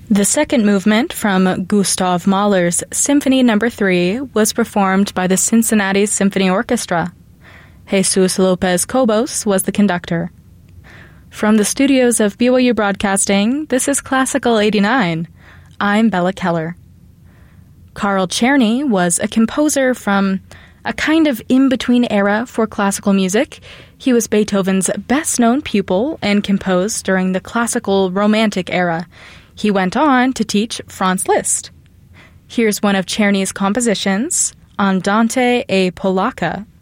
The second movement from Gustav Mahler's Symphony No. 3 was performed by the Cincinnati Symphony Orchestra. Jesus Lopez Cobos was the conductor. From the studios of BYU Broadcasting, this is Classical 89. I'm Bella Keller. Carl Czerny was a composer from a kind of in-between era for classical music. He was Beethoven's best-known pupil and composed during the classical Romantic era. He went on to teach Franz Liszt. Here's one of Czerny's compositions, Andante e Polacca.